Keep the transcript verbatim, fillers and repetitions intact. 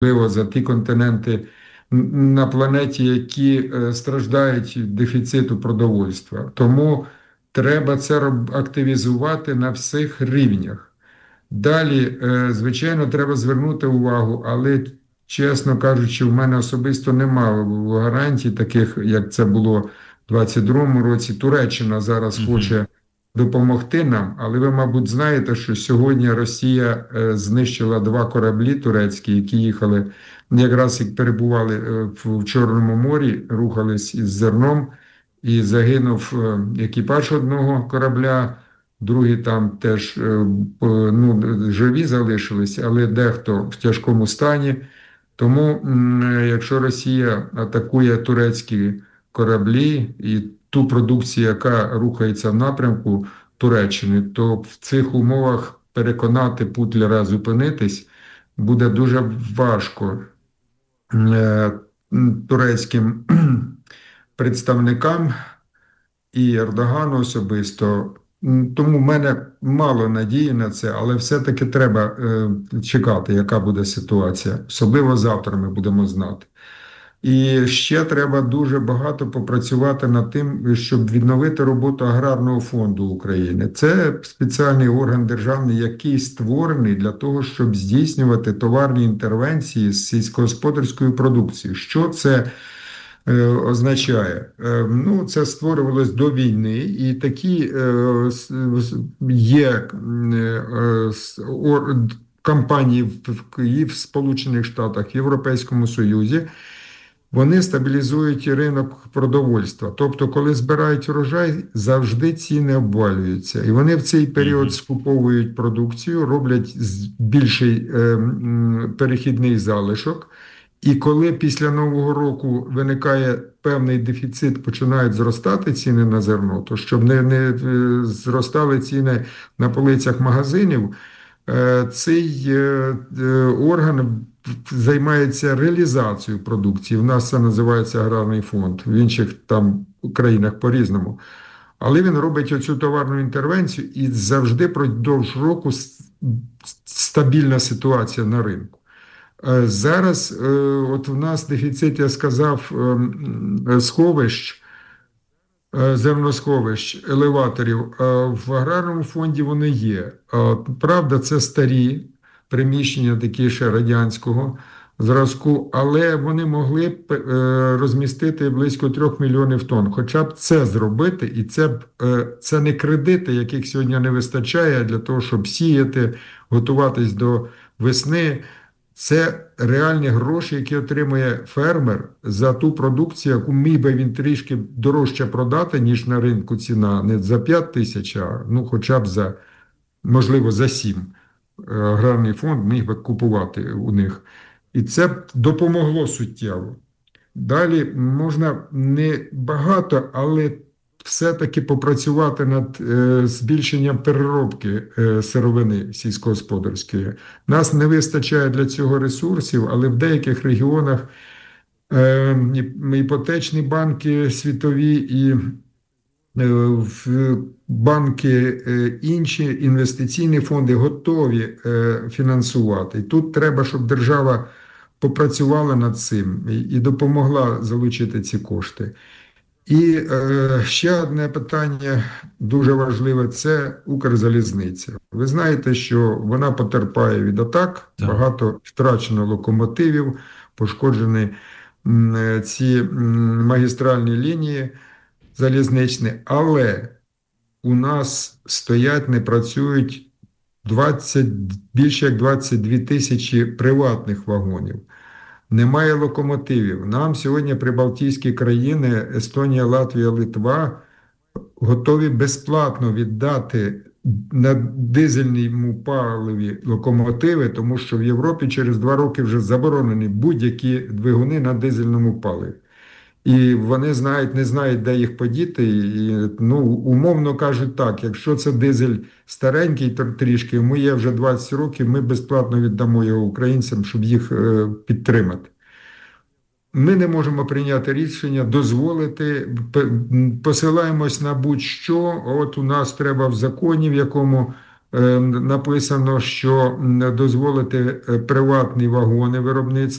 особливо за ті континенти н- на планеті, які е, страждають від дефіциту продовольства. Тому треба це роб- активізувати на всіх рівнях. Далі, е, звичайно, треба звернути увагу, але, чесно кажучи, в мене особисто немає гарантій, таких, як це було в двадцять другому році. Туреччина зараз Мгм. хоче допомогти нам, але ви, мабуть, знаєте, що сьогодні Росія е, знищила два кораблі турецькі, які їхали, якраз і перебували е, в в Чорному морі, рухались із зерном, і загинув е, екіпаж одного корабля. Другі там теж е, по- ну, живі залишились, але дехто в тяжкому стані. Тому, м, е, якщо Росія атакує турецькі кораблі і ту продукцію, яка рухається в напрямку Туреччини, то в цих умовах переконати Путлера зупинитись буде дуже важко е, м, турецьким представникам і Ердогану особисто. М, Тому в мене мало надії на це, але все-таки треба е, чекати, яка буде ситуація. Особливо завтра ми будемо знати. І ще треба дуже багато попрацювати над тим, щоб відновити роботу Аграрного фонду України. Це спеціальний орган державний, який створений для того, щоб здійснювати товарні інтервенції з сільськогосподарською продукцією. Що це е, означає? Е, ну, це створювалось до війни, і такі е, с- с- є е, е, с- ор- компанії в, в, і в Сполучених Штатах, в Європейському Союзі. Вони стабілізують ринок продовольства. Тобто, коли збирають урожай, завжди ціни обвалюються. І вони в цей період Мгм. скуповують продукцію, роблять з- більший е, м, перехідний залишок. І коли після Нового року виникає певний дефіцит, починають зростати ціни на зерно, то щоб не, не е, зростали ціни на полицях магазинів, е, цей е, е, орган займається реалізацією продукції. У нас це називається аграрний фонд, в інших там країнах по-різному. Але він робить оцю товарну інтервенцію і завжди продовж року с- стабільна ситуація на ринку. Е, Зараз е, от в нас дефіцит, я сказав, ем, е, сховищ, е, зерносховищ, елеваторів. Е, В аграрному фонді вони є. Е, Правда, це старі приміщення, такі ще радянського зразку, але вони могли б е, розмістити близько трьох мільйонів тонн. Хоча б це зробити, і це б е, це не кредити, яких сьогодні не вистачає для того, щоб сіяти, готуватись до весни. Це реальні гроші, які отримує фермер за ту продукцію, яку міг би він трішки дорожче продати, ніж на ринку ціна, не за п'ять тисяч, а ну, хоча б за, можливо, за сім. Е, Аграрний фонд міг би купувати у них. І це б допомогло суттєво. Далі можна не багато, але все-таки попрацювати над е, збільшенням переробки е, сировини сільськогосподарської. Нас не вистачає для цього ресурсів, але в деяких регіонах е, і- іпотечні банки світові і е, в банки е, інші інвестиційні фонди готові е, фінансувати. І тут треба, щоб держава попрацювала над цим і, і допомогла залучити ці кошти. І е, ще одне питання дуже важливе це Укрзалізниця. Ви знаєте, що вона потерпає від атак, Так. багато втрачено локомотивів, пошкоджені м, е, ці м, магістральні лінії залізничні, але у нас стоять, не працюють двадцять, більше як двадцять дві тисячі приватних вагонів. Немає локомотивів. Нам сьогодні прибалтійські країни, Естонія, Латвія, Литва, готові безплатно віддати на дизельному паливі локомотиви, тому що в Європі через два роки вже заборонені будь-які двигуни на дизельному паливі. І вони знають, не знають, де їх подіти. І, ну, умовно кажуть так, якщо це дизель старенький тр- трішки, йому є вже двадцять років, ми безплатно віддамо його українцям, щоб їх е, підтримати. Ми не можемо прийняти рішення, дозволити, п- посилаємось на будь-що, от у нас треба в законі, в якому написано, що дозволити приватні вагони виробництва.